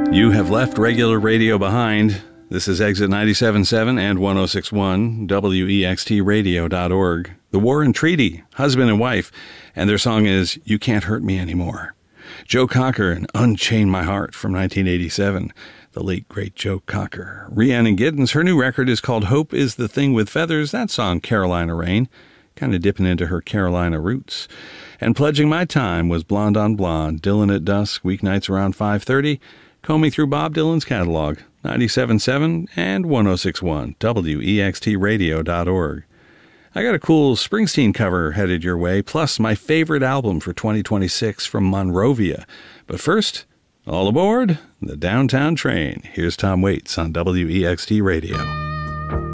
You have left regular radio behind. This is Exit 97.7 and 106.1, WEXTradio.org. The War and Treaty, husband and wife, and their song is You Can't Hurt Me Anymore. Joe Cocker and Unchain My Heart from 1987. The late, great Joe Cocker. Rhiannon Giddens, her new record is called Hope is the Thing with Feathers. That song, Carolina Rain, kind of dipping into her Carolina roots. And Pledging My Time was Blonde on Blonde, Dylan at Dusk, weeknights around 5:30. Combing through Bob Dylan's catalog, 97.7 and 106.1, WEXTradio.org. I got a cool Springsteen cover headed your way, plus my favorite album for 2026 from Monrovia. But first, all aboard the Downtown Train. Here's Tom Waits on WEXT Radio.